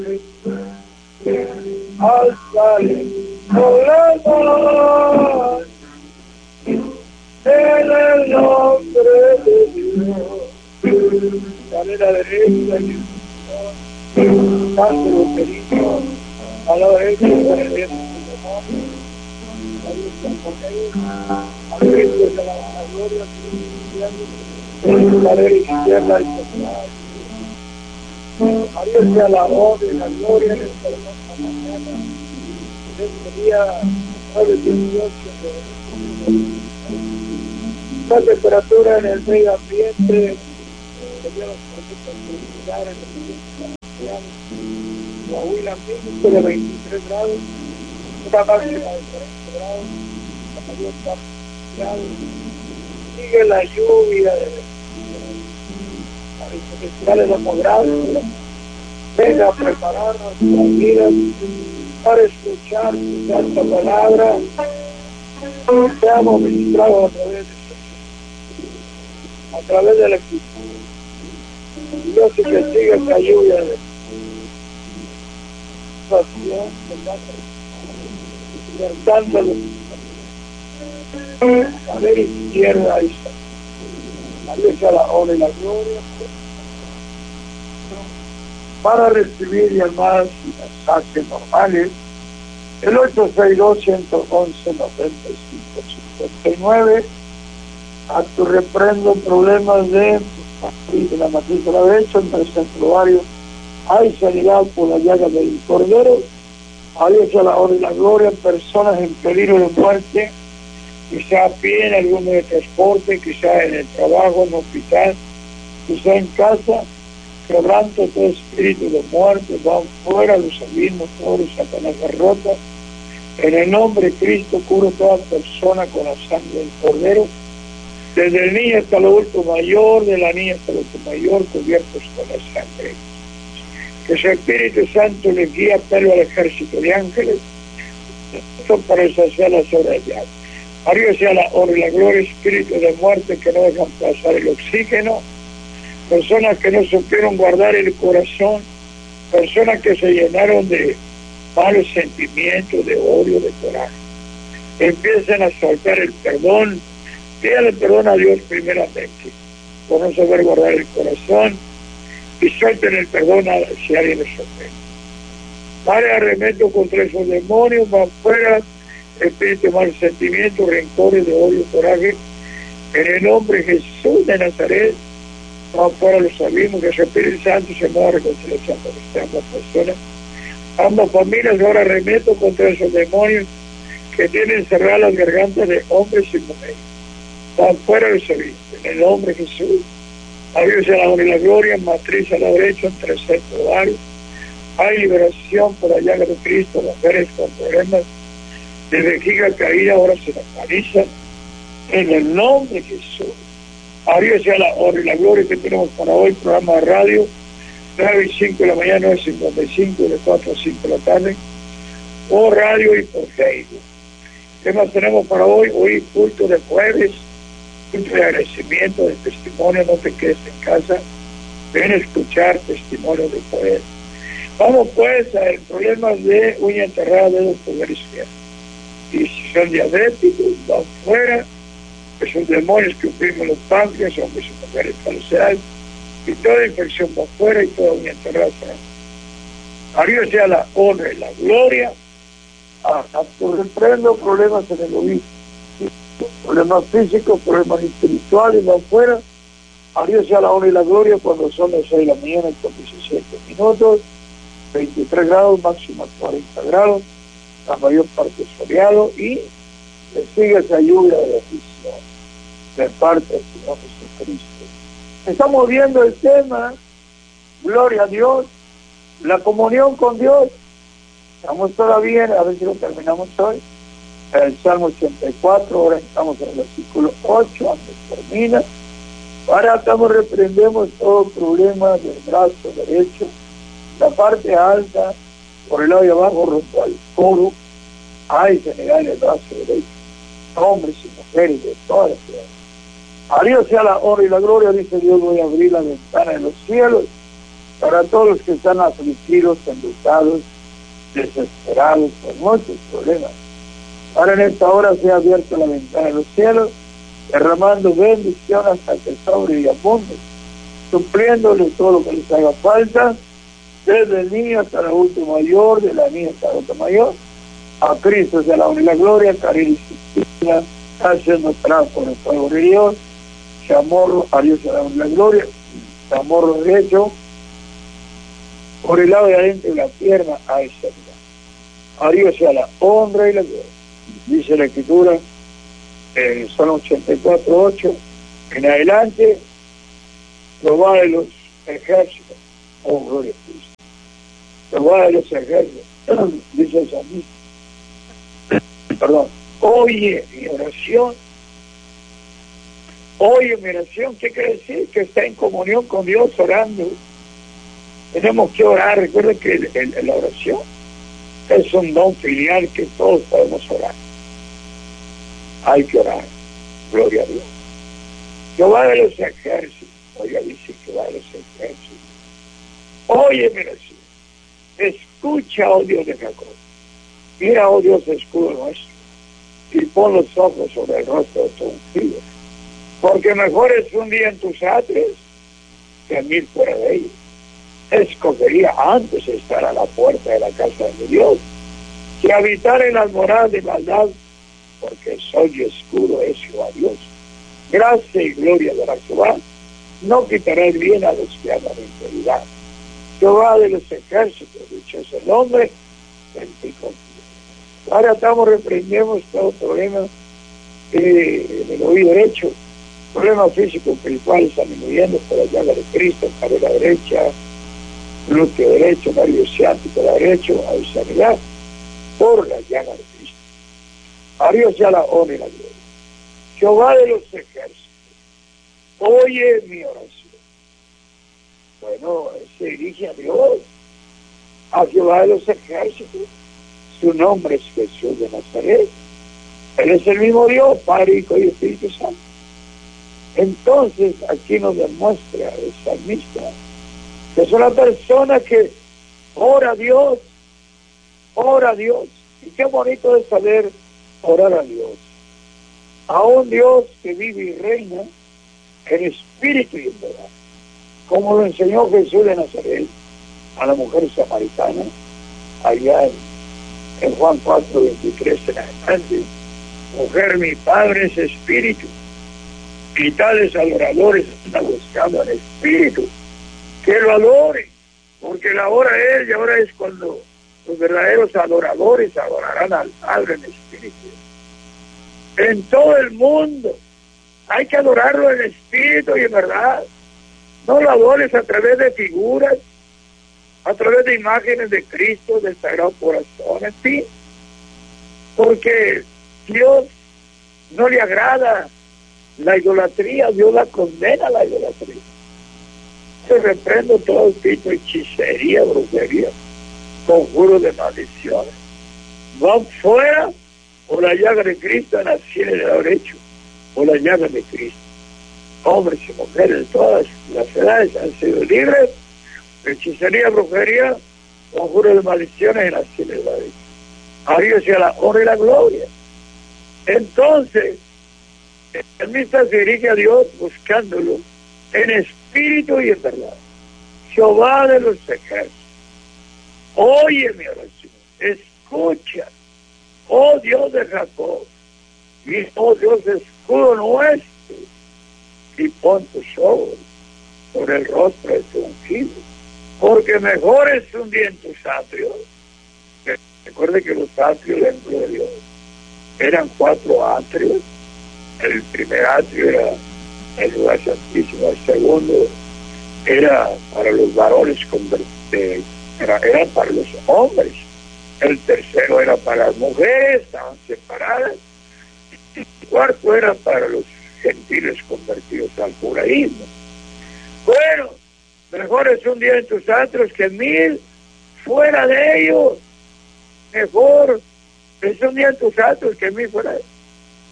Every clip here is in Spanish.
al salir problemas en el nombre de Dios. Dale la derecha y tanto lo querido a la derecha y a la derecha. A Cristo de la gloria, la derecha izquierda y a Dios sea la honra y la gloria en esta hermosa mañana, en este día 9/18 la temperatura en el medio ambiente que Dios nos permite cultivar en el ambiente Coahuila, mínimo de 23 grados, una máxima de 40 grados, la mayor parte de grados. Sigue la lluvia de la demográfica. Venga a preparar nuestras vidas para escuchar su santa palabra. Seamos ministrados a través del equipo. Dios y que siga esta lluvia de pasión, libertándolo a ver izquierda y a Dios a la honra y la gloria para recibir llamadas y mensajes normales. El 862-111-95-59. A tu reprendo problemas de la matriz de la derecha, en el centro ovario. Hay sanidad por la llaga del cordero. A Dios a la honra y la gloria. Personas en peligro de muerte, quizá a pie en algún medio de transporte, quizá en el trabajo, en el hospital, quizá en casa. Quebranto todo espíritu de muerte, van fuera los abismos, todos los Satanás derrota. En el nombre de Cristo cubro toda persona con la sangre del Cordero, desde el niño hasta el adulto mayor, de la niña hasta el adulto mayor, cubiertos con la sangre. Que su Espíritu Santo les guía pelo al ejército de ángeles, esto para saciar las obras de agua. Arriba sea la honra y la gloria, espíritu de muerte que no dejan pasar el oxígeno, personas que no supieron guardar el corazón, personas que se llenaron de malos sentimientos, de odio, de coraje. Empiezan a soltar el perdón, pídale perdón a Dios primeramente, por no saber guardar el corazón, y suelten el perdón si alguien les ofende. Padre, arremeto contra esos demonios, van fuera, espíritu de mal sentimiento, rencores, de odio, coraje, en el nombre de Jesús de Nazaret. Vamos fuera los abismos, que el Espíritu Santo se mueva reconciliando con ambas personas, ambas familias. Ahora remeto contra esos demonios que tienen cerradas las gargantas de hombres y mujeres. Van fuera los abismos, en el nombre de Jesús. A Dios sea la honra y la gloria, matriz a la derecha, entre centro ovario. Hay liberación por la llaga de Cristo, mujeres con problemas de vejiga caída, ahora se normalizan, en el nombre de Jesús. A Dios sea la honra y la gloria que tenemos para hoy, programa de radio, 9 y 5 de la mañana, 9:55, de 4 a 5 de la tarde, por radio y por Facebook. ¿Qué más tenemos para hoy? Hoy culto de jueves, culto de agradecimiento, de testimonio, no te quedes en casa, ven a escuchar testimonio de poder. Vamos pues a problemas de uña enterrada, dedos, pulgares y piernas. Y si son diabéticos, van fuera. Esos demonios que oprimen los páncreas, hombres y mujeres falsedades, y toda infección va afuera y toda uña enterrada. A Dios sea la honra y la gloria. Por reprendo problemas en el oído, problemas físicos, problemas espirituales va afuera. A Dios sea la honra y la gloria cuando son las 6 de la mañana con 17 minutos, 23 grados, máxima 40 grados, la mayor parte soleado, y le sigue esa lluvia de bendición de parte del Señor Jesucristo. Estamos viendo el tema, gloria a Dios, la comunión con Dios. Estamos todavía, a ver si lo terminamos hoy, en el Salmo 84, ahora estamos en el versículo 8, antes termina. Ahora estamos, reprendemos todo problema del brazo derecho, la parte alta, por el lado de abajo, rumbo al coro, hay general el brazo derecho, hombres y mujeres de todas las ciudades. A Dios sea la honra y la gloria, dice Dios, voy a abrir la ventana de los cielos para todos los que están afligidos, enlutados, desesperados por muchos problemas. Ahora en esta hora se ha abierto la ventana de los cielos, derramando bendición hasta que sobre y abunde, supliéndoles todo lo que les haga falta, desde el niño hasta el adulto mayor, de la niña hasta el adulto mayor. A Cristo sea la honra y la gloria, cariño y justicia, haciendo por el fuego de Dios. Chamorro, a Dios sea la honra y la gloria. Chamorro derecho, por el lado de adentro de la pierna, a esa vida. A Dios sea la honra y la gloria. Dice la Escritura, son 84:8, en adelante, Jehová de los ejércitos, oh gloria a Cristo. Jehová de los ejércitos, dice el salmista, perdón, oye mi oración. Oye mi oración, ¿qué quiere decir? Que está en comunión con Dios orando. Tenemos que orar. Recuerden que la oración es un don filial que todos podemos orar. Hay que orar. Gloria a Dios. Jehová de los ejércitos. Oiga, dice Jehová de los ejércitos. Oye mi oración. Escucha, oh Dios de Jacob. Mira, oh Dios, escudo nuestro. Y pon los ojos sobre el rostro de tu ungido. Porque mejor es un día en tus atrios que 1000 fuera de ellos. Escogería antes estar a la puerta de la casa de mi Dios que habitar en las moradas de maldad, porque soy escudo es Jehová Dios. Gracia y gloria de la Jehová no quitará el bien a los que hagan integridad. Jehová de los ejércitos, dicho es el nombre, en ti confío. Ahora reprendemos todo problema en el oído derecho, problema físico espiritual está disminuyendo por la llaga de Cristo, cadera derecha, glúteo derecho, nervio ciático derecho, hay sanidad por la llaga de Cristo. A Dios sea la honra y la gloria. Jehová de los ejércitos, oye mi oración. Bueno, se dirige a Dios, a Jehová de los ejércitos. Su nombre es Jesús de Nazaret. Él es el mismo Dios, Padre, Hijo y Espíritu Santo. Entonces, aquí nos demuestra el salmista que es una persona que ora a Dios, ora a Dios. Y qué bonito es saber orar a Dios. A un Dios que vive y reina en espíritu y en verdad. Como lo enseñó Jesús de Nazaret a la mujer samaritana, allá en Juan 4:23 en adelante. Mujer, mi Padre es espíritu, y tales adoradores están buscando al espíritu, que lo adoren, porque la hora es, y ahora es cuando los verdaderos adoradores adorarán al Padre en espíritu. En todo el mundo hay que adorarlo en espíritu y en verdad. No lo adores a través de figuras, a través de imágenes de Cristo, del Sagrado Corazón, en fin, porque Dios no le agrada la idolatría, Dios la condena la idolatría. Se reprende todo tipo de hechicería, brujería, conjuros de maldiciones. Van fuera por la llaga de Cristo en la sien del lado derecho, por la llaga de Cristo. Hombres y mujeres de todas las edades han sido libres de hechicería, brujería, conjuros de maldiciones en la sien del lado derecho. A Dios sea la honra y la gloria. Entonces, el salmista se dirige a Dios buscándolo en espíritu y en verdad. Jehová de los ejércitos, oye mi oración, escucha, oh Dios de Jacob, y oh Dios escudo nuestro, y pon tus ojos sobre el rostro de tu ungido, porque mejor es un día en tus atrios. Recuerde que los atrios del templo de Dios eran 4 atrios. El primer atrio era el lugar santísimo, el segundo era para los varones era para los hombres, el tercero era para las mujeres, estaban separadas, y el cuarto era para los gentiles convertidos al judaísmo. Bueno, mejor es un día en tus atrios que 1000 fuera de ellos. Mejor es un día en tus atrios que 1000 fuera de ellos.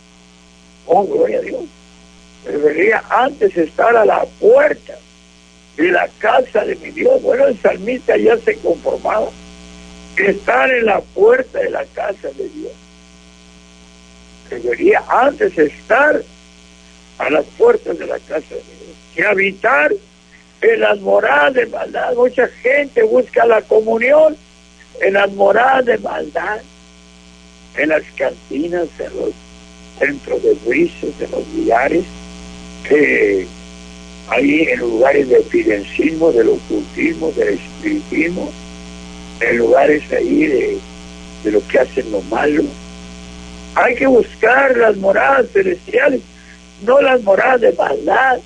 Oh, gloria a Dios. Debería antes estar a la puerta de la casa de mi Dios. Bueno, el salmista ya se conformaba estar en la puerta de la casa de Dios. Debería antes estar a las puertas de la casa de Dios que habitar en las moradas de maldad. Mucha gente busca la comunión en las moradas de maldad, en las cantinas, en los centros de juicios, en los billares, ahí en lugares de fidencismo, del ocultismo, del espiritismo, en lugares ahí de lo que hacen lo malo. Hay que buscar las moradas celestiales, no las moradas de maldad.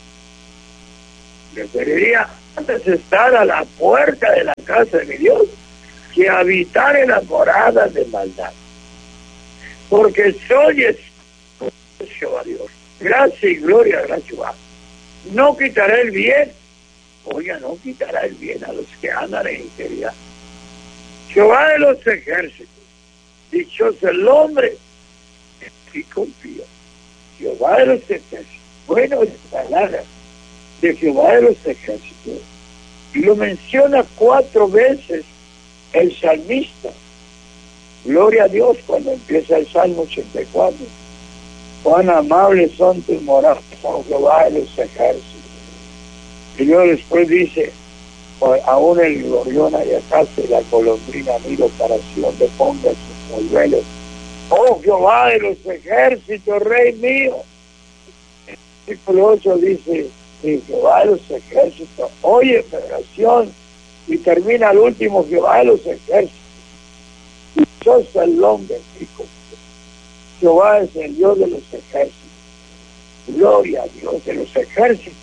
Preferiría antes estar a la puerta de la casa de mi Dios que habitar en las moradas de maldad. Porque soy Jehová Dios. Gracia y gloria a Jehová. No quitará el bien. Oiga, no quitará el bien a los que andan en integridad. Jehová de los ejércitos. Dichoso el hombre en sí confía. Jehová de los ejércitos. Bueno, es palabra de Jehová de los ejércitos. Y lo menciona 4 veces el salmista. Gloria a Dios cuando empieza el Salmo 84. Cuán amables son tus moradas, oh Jehová de los ejércitos. Y luego después dice, aún el glorión allá acaso y la golondrina miro para si donde ponga sus polluelos. Oh Jehová de los ejércitos, Rey mío. El versículo 8 dice, Jehová de los ejércitos, oye mi oración. Y termina el último, Jehová de los ejércitos. Dichoso el hombre, hijo. Jehová es el Dios de los ejércitos. Gloria a Dios de los ejércitos.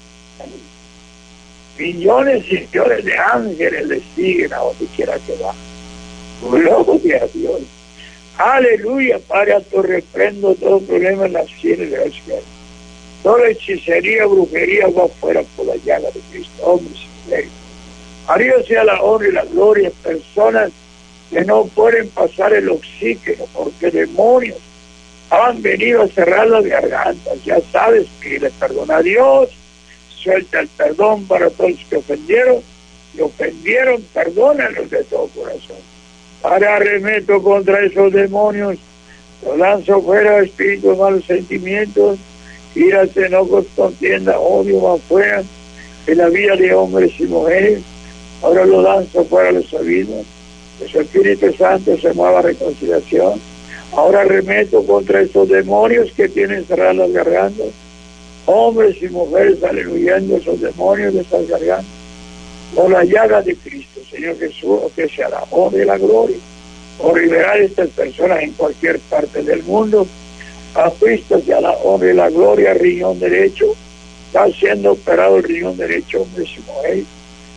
Millones y millones de ángeles le siguen a donde quiera que va. Gloria a Dios. Aleluya, Padre, a tu reprendo todo problema en las sienes de los cielos. Toda hechicería, brujería va fuera por la llaga de Cristo. Hombres y mujeres. A Dios sea la honra y la gloria. Personas que no pueden pasar el oxígeno porque demonios han venido a cerrar las gargantas. Ya sabes, pide perdón a Dios, suelta el perdón para todos los que ofendieron, y ofendieron, perdónalos de todo corazón. Ahora arremeto contra esos demonios, los lanzo fuera, espíritus, malos sentimientos, iras, enojos, contienda, odio, van fuera de la vida de hombres y mujeres. Ahora lo lanzo fuera los abismos, que su Espíritu Santo se mueva a reconciliación. Ahora arremeto contra esos demonios que tienen cerradas las gargantas. Hombres y mujeres salen huyendo esos demonios de esas gargantas. Por la llaga de Cristo, Señor Jesús, que sea la honra y la gloria. Por liberar a estas personas en cualquier parte del mundo. A Cristo sea la honra y la gloria. Riñón derecho. Está siendo operado el riñón derecho, hombres y mujeres.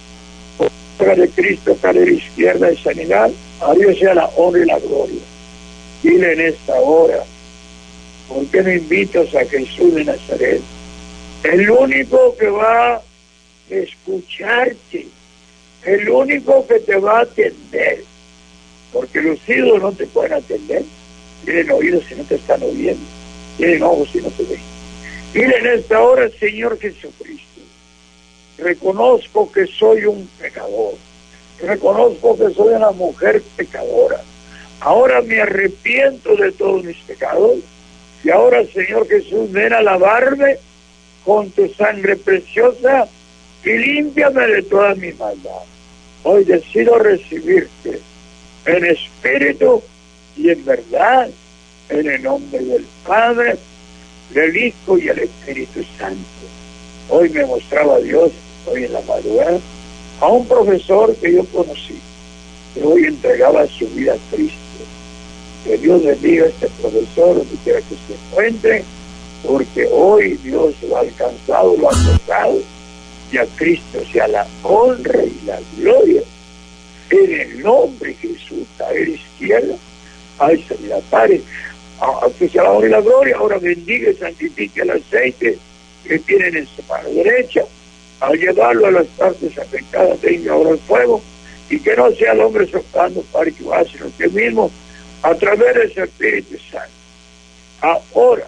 Por de Cristo, cadera izquierda de sanidad. A Dios sea la honra y la gloria. Dile en esta hora, ¿por qué no invitas a Jesús de Nazaret? El único que va a escucharte, el único que te va a atender, porque los ídolos no te pueden atender, tienen oídos si no te están oyendo, tienen ojos si no te ven. Dile en esta hora, Señor Jesucristo, reconozco que soy un pecador, reconozco que soy una mujer pecadora, ahora me arrepiento de todos mis pecados, y ahora, Señor Jesús, ven a lavarme con tu sangre preciosa y límpiame de toda mi maldad. Hoy decido recibirte en espíritu y en verdad, en el nombre del Padre, del Hijo y el Espíritu Santo. Hoy me mostraba Dios, hoy en la madrugada, a un profesor que yo conocí, que hoy entregaba su vida a Cristo. Que Dios bendiga a este profesor, donde quiera que se encuentre, porque hoy Dios lo ha alcanzado, lo ha tocado, y a Cristo sea la honra y la gloria. En el nombre de Jesús, a la izquierda, ay sanidad, Padre, a que sea la honra y la gloria. Ahora bendiga y santifique el aceite que tienen en su mano derecha, al llevarlo a las partes afectadas, venga ahora el fuego, y que no sea el hombre soplando para que va, sino que mismo, a través de ese Espíritu Santo. Ahora,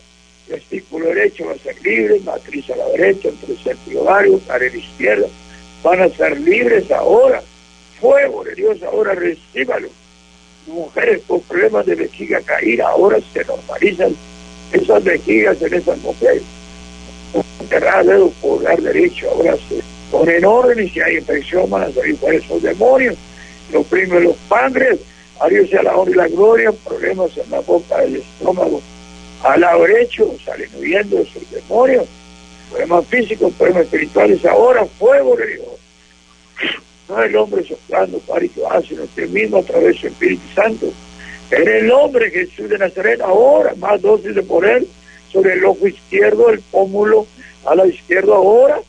testículo derecho va a ser libre, matriz a la derecha, entre centro y ovario, pared izquierda, van a ser libres ahora. Fuego de Dios, ahora recíbalo. Mujeres con problemas de vejiga caída, ahora se normalizan esas vejigas en esas mujeres. Enterrar el dedo pulgar derecho, ahora se ponen orden, y si hay infección van a salir por esos demonios. Los oprimen los páncreas, a Dios sea la honra y la gloria. Problemas en la boca del estómago al lado derecho, salen huyendo esos demonios. Problemas físicos, problemas espirituales, ahora fuego de Dios. No el hombre soplando para que hace, sino usted mismo a través del Espíritu Santo. En el nombre de Jesús de Nazaret, ahora más dosis de poder sobre el ojo izquierdo, el pómulo a la izquierda, ahora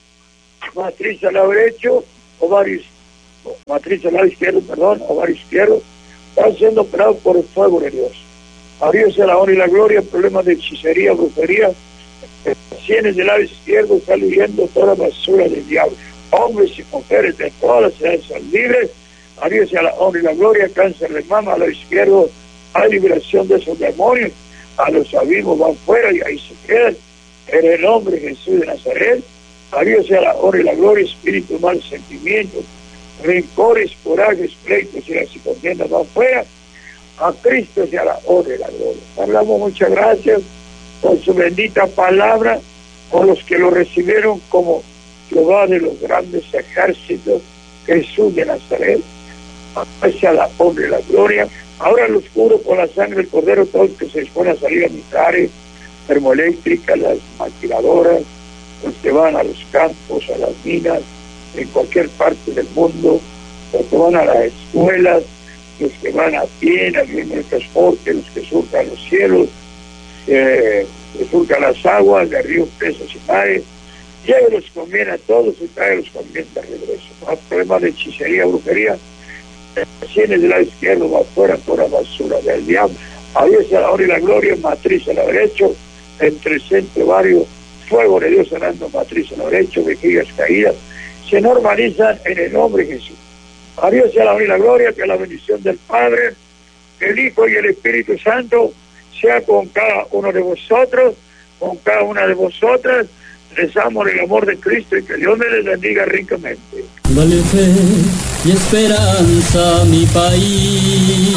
matriz al lado derecho, ovario, matriz al lado izquierdo, perdón, ovario izquierdo, están siendo operados por el fuego de Dios. A Dios sea la honra y la gloria. Problemas de hechicería, brujería, sienes del lado izquierdo, está huyendo toda la basura del diablo. Hombres y mujeres de todas las edades son libres. A Dios sea la honra y la gloria. Cáncer de mama, a lo izquierdo hay liberación de esos demonios. A los abismos van fuera y ahí se quedan. En el nombre de Jesús de Nazaret, a Dios sea la honra y la gloria. Espíritu, mal sentimientos, rencores, corajes, pleitos y las contiendas van fuera. A Cristo sea la honra y la gloria. Hablamos muchas gracias por su bendita palabra, por los que lo recibieron como Jehová de los grandes ejércitos, Jesús de Nazaret. Hacia la honra y la gloria. Ahora los cubro con la sangre del Cordero, todos que se disponen a salir a mis áreas termoeléctricas, las maquiladoras, los que van a los campos, a las minas, en cualquier parte del mundo, los que van a las escuelas, los que van a pie, en el transporte, los que surcan los cielos, que surcan las aguas de ríos, presas y mares. Llévelos con bien a todos y tráelos con bien de regreso. No hay problema de hechicería, brujería. Sienes del lado izquierdo va afuera, toda basura del diablo. A Dios sea la honra y la gloria. Matriz a la derecha, entre el centro ovario, fuego de Dios sanando matriz a la derecha, vejigas caídas, se normalizan en el nombre de Jesús. A Dios sea la honra y la gloria, que la bendición del Padre, el Hijo y el Espíritu Santo sea con cada uno de vosotros, con cada una de vosotras. Rezamos el amor de Cristo y que Dios me les bendiga ricamente. Dale fe y esperanza a mi país.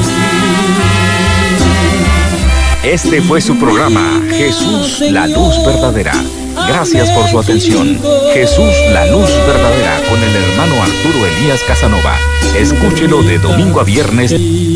Este fue su programa, Jesús, la luz verdadera. Gracias por su atención. Jesús, la luz verdadera, con el hermano Arturo Elías Casanova. Escúchelo de domingo a viernes.